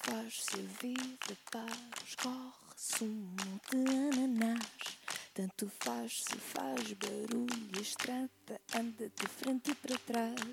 faz se a vida para, escorre-se um monte de ananás. Tanto faz se faz barulho, a estrada anda de frente e para trás.